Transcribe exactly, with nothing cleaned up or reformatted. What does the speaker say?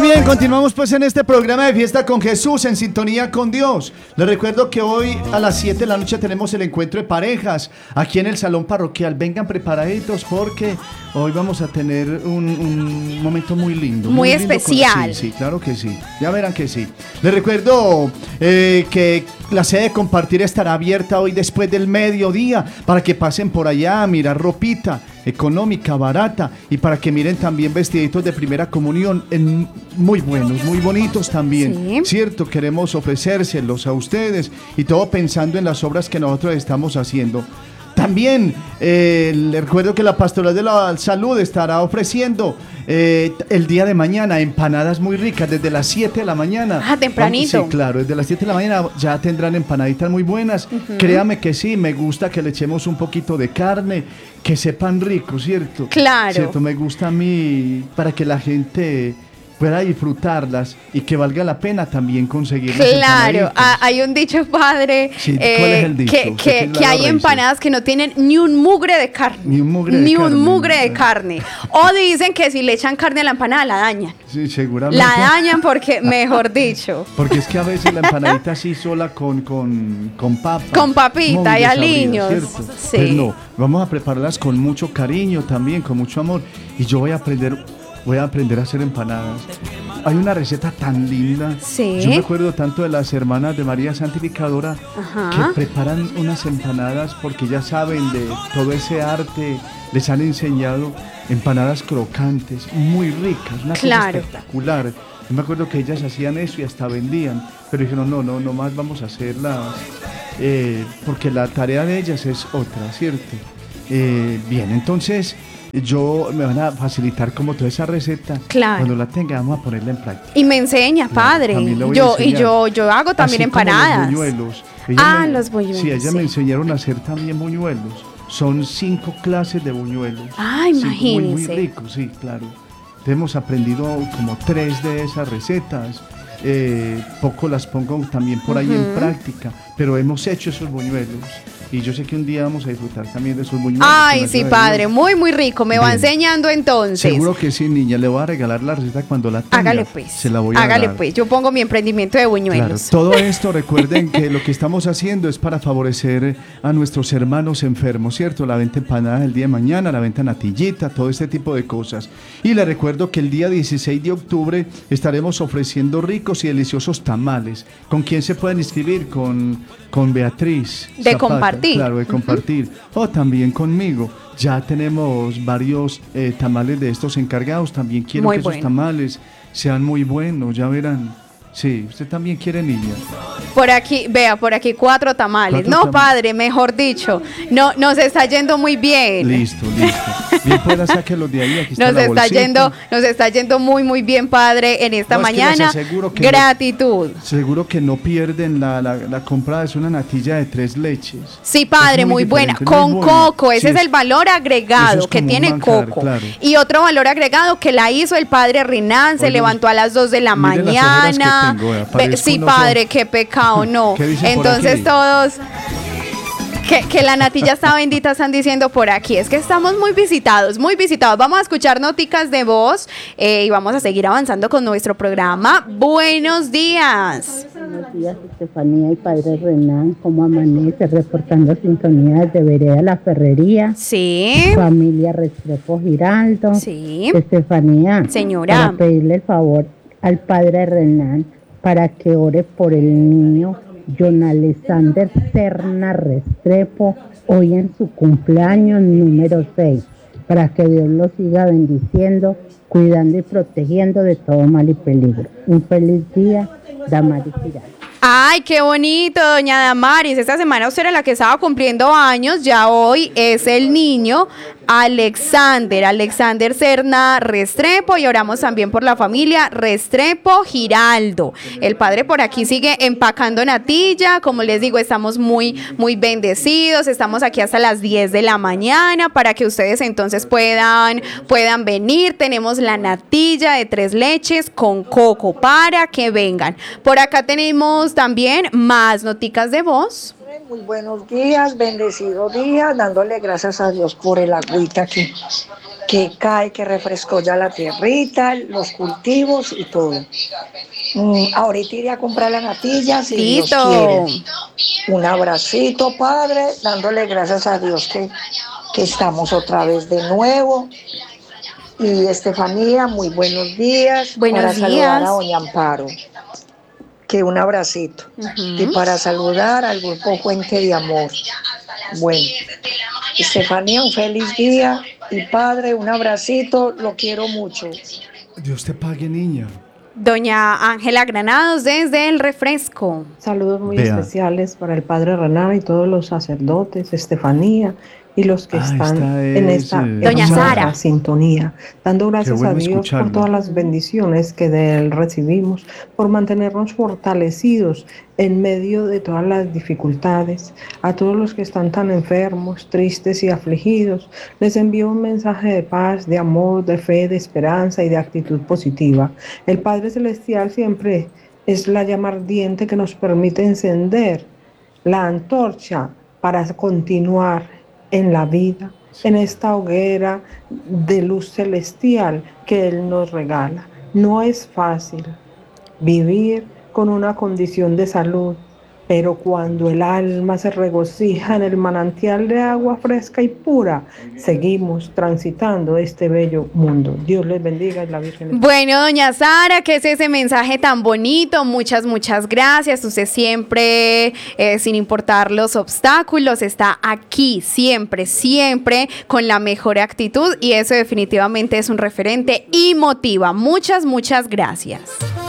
Muy bien, continuamos pues en este programa de Fiesta con Jesús, en sintonía con Dios. Les recuerdo que hoy a las siete de la noche tenemos el encuentro de parejas aquí en el Salón Parroquial. Vengan preparaditos porque hoy vamos a tener un, un momento muy lindo. Muy, muy lindo especial. Con... Sí, sí, claro que sí. Ya verán que sí. Les recuerdo eh, que la sede de Compartir estará abierta hoy después del mediodía para que pasen por allá a mirar ropita económica, barata, y para que miren también vestiditos de primera comunión en muy buenos, muy bonitos también, sí. ¿Cierto? Queremos ofrecérselos a ustedes y todo pensando en las obras que nosotros estamos haciendo. También eh, les recuerdo que la Pastoral de la Salud estará ofreciendo eh, el día de mañana empanadas muy ricas desde las siete de la mañana. Ah, tempranito. Sí, claro, desde las siete de la mañana ya tendrán empanaditas muy buenas. Uh-huh. Créame que sí, me gusta que le echemos un poquito de carne, que sepan rico, ¿cierto? Claro. ¿Cierto? Me gusta a mí para que la gente pueda disfrutarlas y que valga la pena también conseguirlas. Claro, ah, hay un dicho, padre, sí, ¿cuál eh, es el dicho? que, que, que hay empanadas que no tienen ni un mugre de carne. Ni un mugre de ni carne. un mugre de carne. O dicen que si le echan carne a la empanada la dañan. Sí, seguramente. La dañan porque, mejor dicho. Porque es que a veces la empanadita así sola con, con, con papa. Con papita y aliños. Sí. Pues no, vamos a prepararlas con mucho cariño también, con mucho amor. Y yo voy a aprender... Voy a aprender a hacer empanadas. Hay una receta tan linda. Sí. Yo me acuerdo tanto de las hermanas de María Santificadora. Ajá. Que preparan unas empanadas porque ya saben de todo ese arte. Les han enseñado empanadas crocantes, muy ricas, una claro. cosa espectacular. Yo me acuerdo que ellas hacían eso y hasta vendían. Pero dijeron, no, no, no más vamos a hacerlas. Eh, porque la tarea de ellas es otra, ¿cierto? Eh, bien, entonces... Yo me van a facilitar como toda esa receta. Claro. Cuando la tenga vamos a ponerla en práctica. Y me enseña, padre. Claro, yo y yo yo hago también así empanadas. Como los buñuelos. Ella ah, me, los buñuelos. Sí, ella sí. me enseñaron a hacer también buñuelos. Son cinco clases de buñuelos. Ah, imagínese. Muy, muy ricos, sí, claro. Hemos aprendido como tres de esas recetas. Eh, poco las pongo también por ahí uh-huh. en práctica, pero hemos hecho esos buñuelos. Y yo sé que un día vamos a disfrutar también de esos buñuelos. Ay, sí, padre, muy, muy rico. Me Bien. va enseñando entonces. Seguro que sí, niña. Le voy a regalar la receta cuando la tenga. Hágale pues. Se la voy a Hágale dar. pues. Yo pongo mi emprendimiento de buñuelos. Claro, todo esto, recuerden que lo que estamos haciendo es para favorecer a nuestros hermanos enfermos, ¿cierto? La venta empanada el día de mañana, la venta natillita, todo este tipo de cosas. Y les recuerdo que el día dieciséis de octubre estaremos ofreciendo ricos y deliciosos tamales. ¿Con quién se pueden inscribir? Con, con Beatriz De Zapata, compartir. Claro, de compartir. O también conmigo. Ya tenemos varios eh, tamales de estos encargados. También quiero muy que bueno. esos tamales sean muy buenos, ya verán. Sí, usted también quiere, niña. Por aquí, vea, por aquí cuatro tamales. Cuatro no, tam- padre, mejor dicho. No, nos está yendo muy bien. Listo, listo. Bien, pueda sáquelos de ahí. Aquí está nos la está bolsita. yendo, nos está yendo muy, muy bien, padre, en esta no, mañana. Es que les aseguro que Gratitud. No, seguro que no pierden la, la, la compra. Es una natilla de tres leches. Sí, padre, muy, muy buena. Con muy coco. Buena. Ese sí, es el valor agregado que tiene manjar, coco. Claro. Y otro valor agregado que la hizo el padre Rinán. Se Oye, levantó a las dos de la mañana. Tengo, eh, sí, padre, qué pecado, no. Entonces todos... Que, que la natilla está bendita, están diciendo por aquí. Es que estamos muy visitados, muy visitados. Vamos a escuchar noticas de voz eh, y vamos a seguir avanzando con nuestro programa. Buenos días. Buenos días, Estefanía y padre Renan. ¿Cómo amanece? Reportando sintonía desde Vereda La Ferrería. Sí. Familia Restrepo Giraldo. Sí. Estefanía. Señora. Para pedirle el favor al padre Renan para que ore por el niño John Alexander Serna Restrepo, hoy en su cumpleaños número seis, para que Dios lo siga bendiciendo, cuidando y protegiendo de todo mal y peligro. Un feliz día, Damaris Giraldo. Ay, qué bonito, doña Damaris. Esta semana usted era la que estaba cumpliendo años, ya hoy es el niño Alexander, Alexander Serna Restrepo, y oramos también por la familia Restrepo Giraldo. El padre por aquí sigue empacando natilla, como les digo, estamos muy, muy bendecidos, estamos aquí hasta las diez de la mañana para que ustedes entonces puedan, puedan venir. Tenemos la natilla de tres leches con coco para que vengan. Por acá tenemos también más noticas de voz. Muy buenos días, bendecido día, dándole gracias a Dios por el agüita que, que cae, que refrescó ya la tierrita, los cultivos y todo. Mm, ahorita iré a comprar la natilla si Dios Listo. quiere. Un abracito, Padre, dándole gracias a Dios que, que estamos otra vez de nuevo. Y Estefanía, muy buenos días, Buenos para saludar a días. doña Amparo. Que un abracito. Y Ujú. para saludar al grupo Fuente de Amor. Bueno, Estefanía, un feliz día. Y padre, un abracito, lo quiero mucho. Dios te pague, niña. Doña Ángela Granados desde El Refresco. Saludos muy Vea. especiales para el Padre Renan y todos los sacerdotes, Estefanía y los que Ah, están esta en es, esta eh, Doña hermosa Sara. sintonía, dando gracias bueno a Dios escucharlo. por todas las bendiciones que de Él recibimos, por mantenernos fortalecidos en medio de todas las dificultades. A todos los que están tan enfermos, tristes y afligidos, les envío un mensaje de paz, de amor, de fe, de esperanza y de actitud positiva. El Padre Celestial siempre es la llama ardiente que nos permite encender la antorcha para continuar en la vida, en esta hoguera de luz celestial que Él nos regala. No es fácil vivir con una condición de salud, pero cuando el alma se regocija en el manantial de agua fresca y pura, seguimos transitando este bello mundo. Dios les bendiga y la Virgen les bendiga. Bueno, doña Sara, ¿qué es ese mensaje tan bonito? Muchas, muchas gracias. Usted siempre, eh, sin importar los obstáculos, está aquí, siempre, siempre con la mejor actitud y eso definitivamente es un referente y motiva. Muchas, muchas gracias.